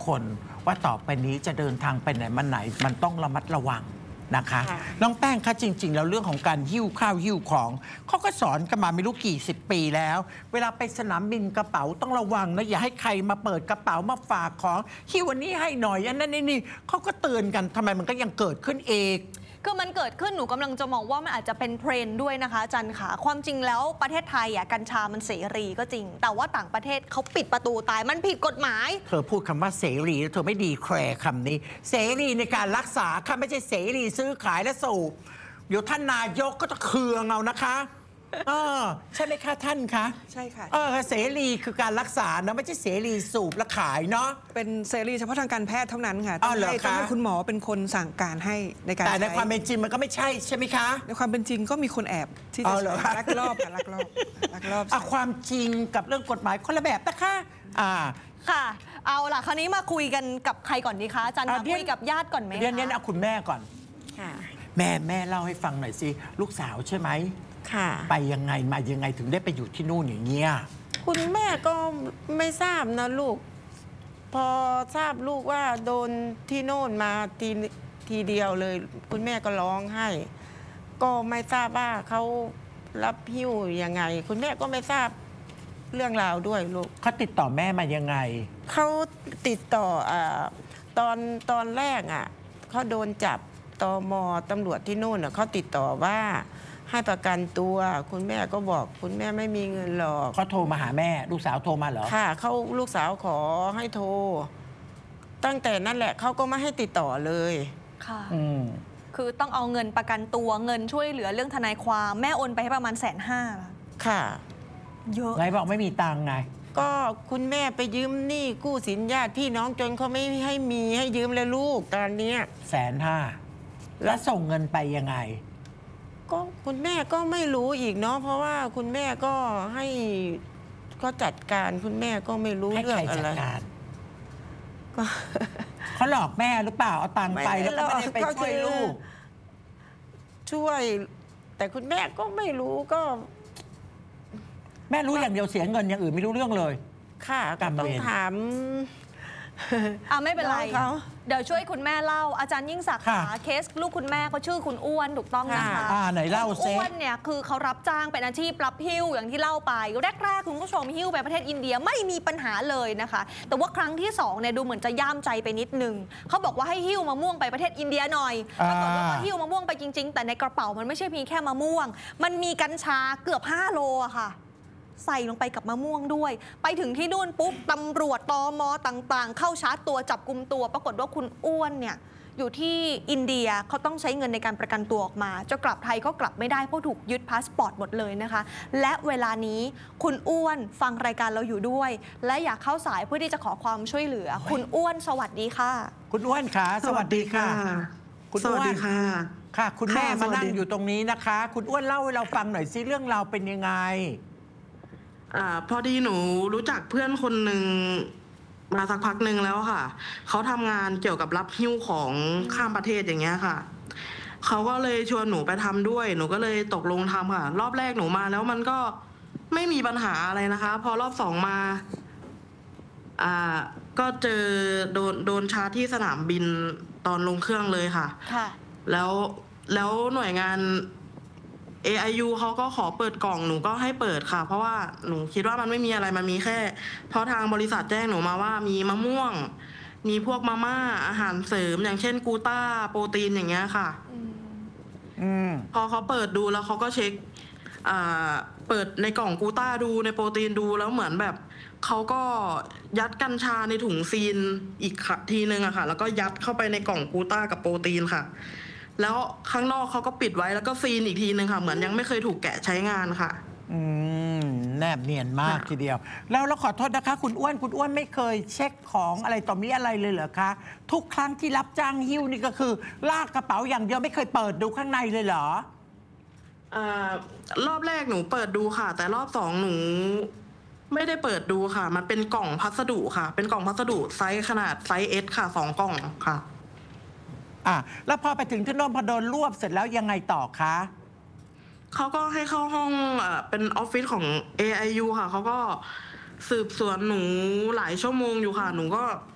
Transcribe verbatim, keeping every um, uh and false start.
คนว่าต่อไปนี้จะเดินทางไปไหนมาไหนมันต้องระมัดระวังนะคะน้องแป้งคะจริงๆแล้วเรื่องของการหิ้วข้าวหิ้วของเขาก็สอนกันมาไม่รู้กี่สิบปีแล้วเวลาไปสนามบินกระเป๋าต้องระวังนะอย่าให้ใครมาเปิดกระเป๋ามาฝากของหิ้ววันนี้ให้หน่อยอันนั้นนี่เขาก็เตือนกันทำไมมันก็ยังเกิดขึ้นเองคือมันเกิดขึ้นหนูกำลังจะมองว่ามันอาจจะเป็นเทรนด์ด้วยนะคะอาจารย์ค่ะความจริงแล้วประเทศไทยอ่ะกัญชามันเสรีก็จริงแต่ว่าต่างประเทศเขาปิดประตูตายมันผิดกฎหมายเธอพูดคำว่าเสรีเธอไม่ดีแคร์คำนี้เสรีในการรักษาค่ะไม่ใช่เสรีซื้อขายและสูบเดี๋ยวท่านนายกก็จะเคืองเอานะคะเออใช่ไหมคะท่านคะใช่ค่ะเออเสรีคือการรักษานะไม่ใช่เสรีสูบและขายเนาะเป็นเสรีเฉพาะทางการแพทย์เท่านั้นค่ะต้องให้ต้องให้คุณหมอเป็นคนสั่งการให้ในการแต่ในความเป็นจริงมันก็ไม่ใช่ใช่ไหมคะในความเป็นจริงก็มีคนแอบที่จะลักลอบค่ะลักลอบลักลอบความจริงกับเรื่องกฎหมายคนละแบบนะคะอ่าค่ะเอาล่ะคราวนี้มาคุยกันกับใครก่อนดีคะอาจารย์คุยกับญาติก่อนไหมเรียนเรียนเอาคุณแม่ก่อนแม่แม่เล่าให้ฟังหน่อยสิลูกสาวใช่ไหมไปยังไงมายังไงถึงได้ไปอยู่ที่นู่นอย่างเงี้ยคุณแม่ก็ไม่ทราบนะลูกพอทราบลูกว่าโดนที่โน่นมาทีทีเดียวเลยคุณแม่ก็ร้องไห้ก็ไม่ทราบว่าเขารับหิ้วยังไงคุณแม่ก็ไม่ทราบเรื่องราวด้วยลูกเขาติดต่อแม่มายังไงเขาติดต่ออ่าตอนตอนแรกอ่ะเขาโดนจับตม.ตำรวจที่โน่นเขาติดต่อว่าให้ประกันตัวคุณแม่ก็บอกคุณแม่ไม่มีเงินหรอกเขาโทรมาหาแม่ลูกสาวโทรมาเหรอค่ะเขาลูกสาวขอให้โทรตั้งแต่นั้นแหละเขาก็ไม่ให้ติดต่อเลยค่ะอืมคือต้องเอาเงินประกันตัวเงินช่วยเหลือเรื่องทนายความแม่โอนไปให้ประมาณแสนห้าค่ะเยอะไงบอกไม่มีตังค์ไงก็คุณแม่ไปยืมหนี้กู้สินญาติพี่น้องจนเขาไม่ให้มีให้ยืมเลยลูกตอนนี้แสนห้าแล้วส่งเงินไปยังไงก็คุณแม่ก็ไม่รู้อีกเนาะเพราะว่าคุณแม่ก็ให้เขาจัดการคุณแม่ก็ไม่รู้เรื่องอะไรก็เขาหลอกแม่หรือเปล่าเอาตังค์ไปแล้วก็ไม่ได้ไปช่วยลูกช่วยแต่คุณแม่ก็ไม่รู้ก็แม่รู้อย่างเดียวเสียเงินอย่างอื่นไม่รู้เรื่องเลยค่ะต้องถามอ่าไม่เป็นไรเดี๋ยวช่วยคุณแม่เล่าอาจารย์ยิ่งศักดิ์ค่ะเคสลูกคุณแม่เขาชื่อคุณอ้วนถูกต้องนะคะอ่าไหนเล่าซิอ้วนเนี่ยคือเขารับจ้างเป็นอาชีพรับหิ้วอย่างที่เล่าไปแรกๆคุณผู้ชมหิ้วไปประเทศอินเดียไม่มีปัญหาเลยนะคะแต่ว่าครั้งที่สองเนี่ยดูเหมือนจะย่ามใจไปนิดนึงเขาบอกว่าให้หิ้วมะม่วงไปประเทศอินเดียหน่อยปรากฏว่าก็หิ้วมะม่วงไปจริงๆแต่ในกระเป๋ามันไม่ใช่เพียงแค่มะม่วงมันมีกัญชาเกือบห้าโลอะค่ะใส่ลงไปกับมะม่วงด้วยไปถึงที่นู่นปุ๊บตำรวจตม.ต่างๆเข้าชาร์จตัวจับกุมตัวปรากฏว่าคุณอ้วนเนี่ยอยู่ที่อินเดียเขาต้องใช้เงินในการประกันตัวออกมาจะกลับไทยก็กลับไม่ได้เพราะถูกยึดพาสปอร์ตหมดเลยนะคะและเวลานี้คุณอ้วนฟังรายการเราอยู่ด้วยและอยากเข้าสายเพื่อที่จะขอความช่วยเหลือคุณอ้วนสวัสดีค่ะคุณอ้วนค่ะสวัสดีค่ะคุณอ้วนค่ะค่ะคุณแม่มานั่งอยู่ตรงนี้นะคะคุณอ้วนเล่าให้เราฟังหน่อยซิเรื่องราวเป็นยังไงอ่าพอดีหนูรู้จักเพื่อนคนหนึ่งมาสักพักหนึ่งแล้วค่ะเขาทำงานเกี่ยวกับรับหิ้วของข้ามประเทศอย่างเงี้ยค่ะเขาก็เลยชวนหนูไปทำด้วยหนูก็เลยตกลงทำค่ะรอบแรกหนูมาแล้วมันก็ไม่มีปัญหาอะไรนะคะพอรอบสองมาอ่าก็เจอโดนโดนชาร์จที่สนามบินตอนลงเครื่องเลยค่ะค่ะแล้วแล้วหน่วยงานเอ ไอ ยู เขาก็ขอเปิดกล่องหนูก็ให้เปิดค่ะเพราะว่าหนูคิดว่ามันไม่มีอะไรมันมีแค่เพราะทางบริษัทแจ้งหนูมาว่ามีมะม่วงมีพวกมาม่าอาหารเสริมอย่างเช่นกูต้าโปรตีนอย่างเงี้ยค่ะอืมพอเขาเปิดดูแล้วเขาก็เช็คอ่าเปิดในกล่องกูต้าดูในโปรตีนดูแล้วเหมือนแบบเขาก็ยัดกัญชาในถุงซีนอีกทีนึงอะค่ะแล้วก็ยัดเข้าไปในกล่องกูต้ากับโปรตีนค่ะแล้วข้างนอกเขาก็ปิดไว้แล้วก็ซีนอีกทีนึงค่ะเหมือนยังไม่เคยถูกแกะใช้งานค่ะอืมแนบเนียนมากทีเดียวแล้วเราขอโทษนะคะคุณอ้วนคุณอ้วนไม่เคยเช็คของอะไรต่อมีอะไรเลยเหรอคะทุกครั้งที่รับจ้างหิ้วนี่ก็คือลากกระเป๋าอย่างเดียวไม่เคยเปิดดูข้างในเลยเหรออ่ารอบแรกหนูเปิดดูค่ะแต่รอบสองหนูไม่ได้เปิดดูค่ะมันเป็นกล่องพัสดุค่ะเป็นกล่องพัสดุไซส์ขนาดไซส์ เอส ค่ะสองกล่องค่ะอ่ะแล้วพอไปถึงที่โน่นพอโดนรวบเสร็จแล้วยังไงต่อคะเขาก็ให้เข้าห้องอ่าเป็นออฟฟิศของ เอ ไอ ยู ค่ะเขาก็สืบสวนหนูหลายชั่วโมงอยู่ค่ะหนูก็